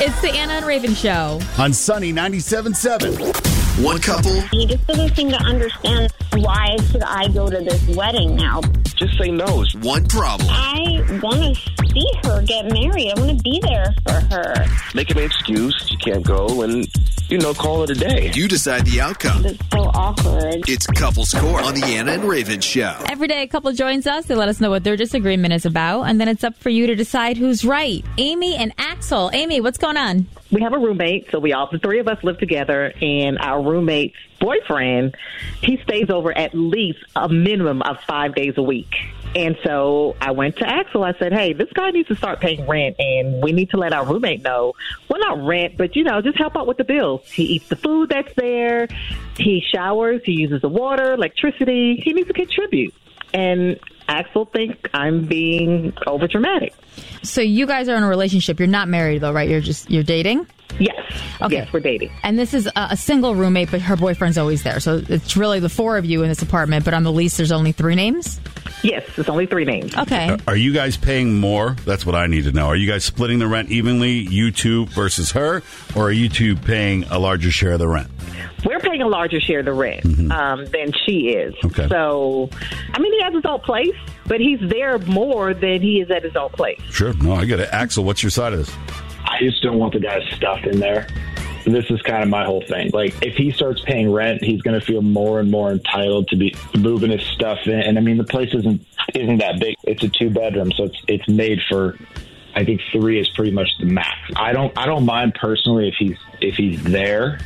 It's the Anna and Raven Show. On Sunny 97.7. One couple. He just doesn't seem to understand why should I go to this wedding now. Just say no. One problem. I want to see her get married. I want to be there for her. Make an excuse. You can't go and, call it a day. You decide the outcome. It's so awkward. It's Couples Court on the Anna and Raven Show. Every day a couple joins us. They let us know what their disagreement is about, and then it's up for you to decide who's right. Amy and Axel. Amy, what's going on? We have a roommate, so the three of us live together, and our roommate's boyfriend, he stays over at least a minimum of 5 days a week. And so I went to Axel. I said, hey, this guy needs to start paying rent, and we need to let our roommate know. Well, not rent, but, just help out with the bills. He eats the food that's there. He showers. He uses the water, electricity. He needs to contribute. And Axel thinks I'm being overdramatic. So you guys are in a relationship. You're not married, though, right? You're dating? Yes. Okay. Yes, we're dating. And this is a single roommate, but her boyfriend's always there. So it's really the four of you in this apartment, but on the lease there's only 3 names? Yes, it's only 3 names. Okay. Are you guys paying more? That's what I need to know. Are you guys splitting the rent evenly, you two versus her, or are you two paying a larger share of the rent? We're paying a larger share of the rent than she is. Okay. So, he has his own place, but he's there more than he is at his own place. Sure. No, I get it. Axel, what's your side of this? I just don't want the guy's stuff in there. This is kind of my whole thing. Like, if he starts paying rent, he's going to feel more and more entitled to be moving his stuff in. And the place isn't that big. It's a 2-bedroom, so it's made for. I think 3 is pretty much the max. I don't mind personally if he's there.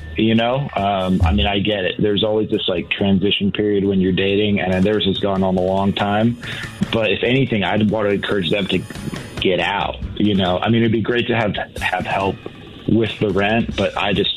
I get it. There's always this transition period when you're dating, and theirs has gone on a long time. But if anything, I'd want to encourage them to get out. It'd be great to have help with the rent, but I just